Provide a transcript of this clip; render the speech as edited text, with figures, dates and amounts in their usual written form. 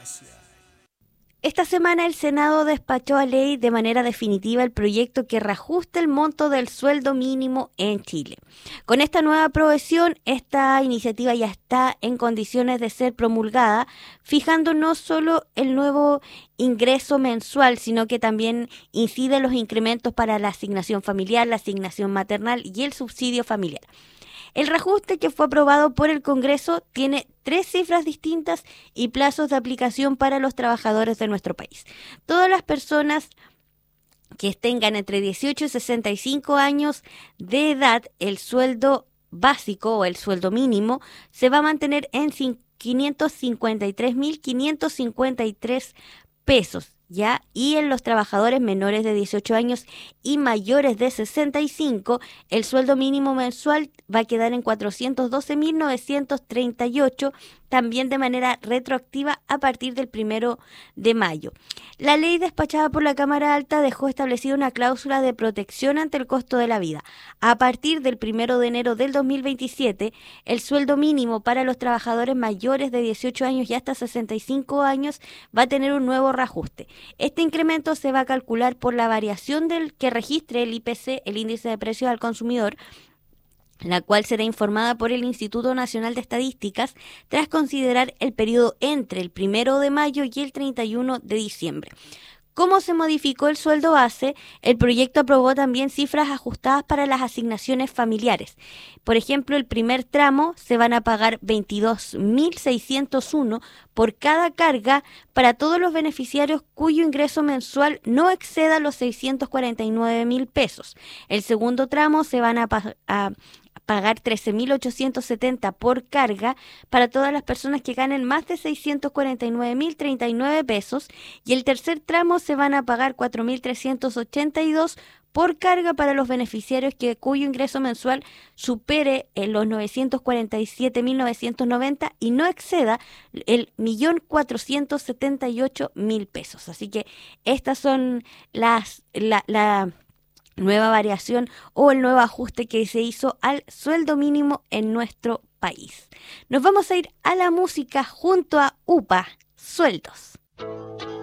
Esta semana el Senado despachó a ley de manera definitiva el proyecto que reajusta el monto del sueldo mínimo en Chile. Con esta nueva aprobación, esta iniciativa ya está en condiciones de ser promulgada, fijando no solo el nuevo ingreso mensual, sino que también incide en los incrementos para la asignación familiar, la asignación maternal y el subsidio familiar. El reajuste que fue aprobado por el Congreso tiene 3 cifras distintas y plazos de aplicación para los trabajadores de nuestro país. Todas las personas que tengan entre 18 y 65 años de edad, el sueldo básico o el sueldo mínimo se va a mantener en 553.553 pesos. ¿Ya? Y en los trabajadores menores de 18 años y mayores de 65, el sueldo mínimo mensual va a quedar en 412.938, también de manera retroactiva a partir del 1 de mayo. La ley despachada por la Cámara Alta dejó establecida una cláusula de protección ante el costo de la vida. A partir del 1 de enero del 2027, el sueldo mínimo para los trabajadores mayores de 18 años y hasta 65 años va a tener un nuevo reajuste. Este incremento se va a calcular por la variación del que registre el IPC, el índice de precios al consumidor, la cual será informada por el Instituto Nacional de Estadísticas tras considerar el periodo entre el 1 de mayo y el 31 de diciembre. ¿Cómo se modificó el sueldo base? El proyecto aprobó también cifras ajustadas para las asignaciones familiares. Por ejemplo, el primer tramo se van a pagar 22.601 por cada carga para todos los beneficiarios cuyo ingreso mensual no exceda los 649.000 pesos. El segundo tramo se van a pagar 13.870 por carga para todas las personas que ganen más de 649.039 pesos y el tercer tramo se van a pagar 4.382 por carga para los beneficiarios cuyo ingreso mensual supere los 947.990 y no exceda el 1.478.000 pesos. Así que estas son la nueva variación o el nuevo ajuste que se hizo al sueldo mínimo en nuestro país. Nos vamos a ir a la música junto a UPA, Sueldos.